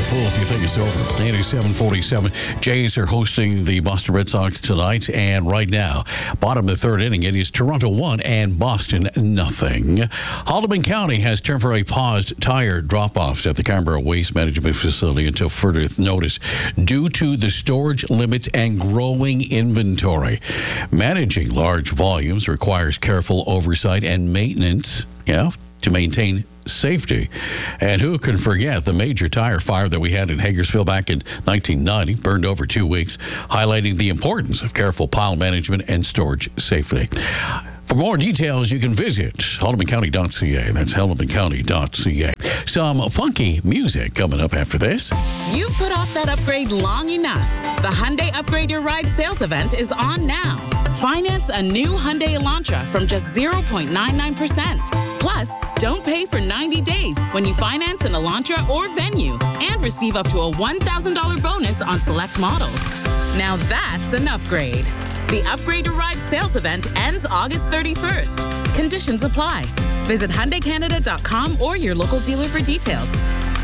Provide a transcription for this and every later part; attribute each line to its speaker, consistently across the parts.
Speaker 1: fool if you think it's over. 87-47. Jays are hosting the Boston Red Sox tonight, and right now, bottom of the third inning, it is Toronto 1 and Boston nothing. Haldimand County has temporarily paused tire drop-offs at the Canberra Waste Management Facility until further notice due to the storage limits and growing inventory. Managing large volumes requires careful oversight and maintenance, to maintain safety. And who can forget the major tire fire that we had in Hagersville back in 1990, burned over 2 weeks, highlighting the importance of careful pile management and storage safety. For more details, you can visit haldimandcounty.ca. That's haldimandcounty.ca. Some funky music coming up after this.
Speaker 2: You've put off that upgrade long enough. The Hyundai Upgrade Your Ride sales event is on now. Finance a new Hyundai Elantra from just 0.99%. Plus, don't pay for 90 days when you finance an Elantra or Venue and receive up to a $1,000 bonus on select models. Now that's an upgrade. The Upgrade Your Ride sales event ends August 31st. Conditions apply. Visit HyundaiCanada.com or your local dealer for details.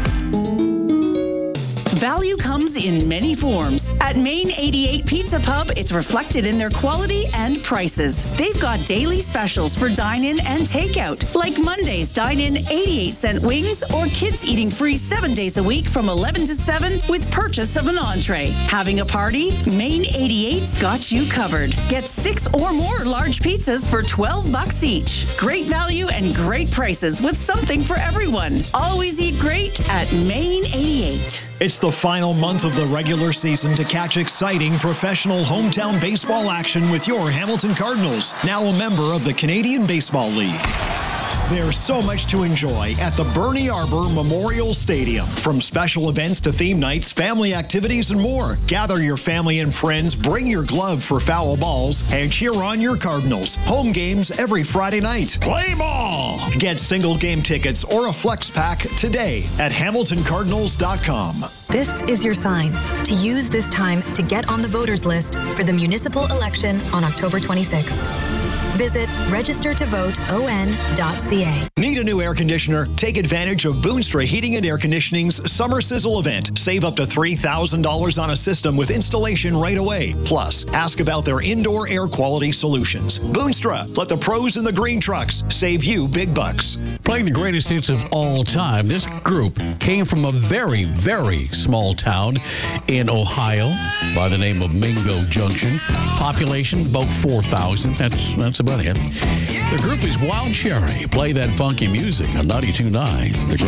Speaker 3: Value comes in many forms. At Main 88 Pizza Pub, it's reflected in their quality and prices. They've got daily specials for dine-in and takeout, like Monday's dine-in 88-cent wings or kids eating free 7 days a week from 11 to 7 with purchase of an entree. Having a party? Main 88's got you covered. Get 6 or more large pizzas for $12 each. Great value and great prices with something for everyone. Always eat great at Main 88.
Speaker 4: It's the final month of the regular season to catch exciting professional hometown baseball action with your Hamilton Cardinals, now a member of the Canadian Baseball League. There's so much to enjoy at the Bernie Arbor Memorial Stadium. From special events to theme nights, family activities, and more. Gather your family and friends, bring your glove for foul balls, and cheer on your Cardinals. Home games every Friday night. Play ball! Get single game tickets or a flex pack today at HamiltonCardinals.com.
Speaker 5: This is your sign to use this time to get on the voters list for the municipal election on October 26th. Visit registertovoteon.ca.
Speaker 4: Need a new air conditioner? Take advantage of Boonstra Heating and Air Conditioning's Summer Sizzle event. Save up to $3,000 on a system with installation right away. Plus, ask about their indoor air quality solutions. Boonstra, let the pros in the green trucks save you big bucks.
Speaker 1: Playing the greatest hits of all time, this group came from a very, very small town in Ohio by the name of Mingo Junction. Population about 4,000. That's about it. The group is Wild Cherry. Play that funky music on 92.9. The Great.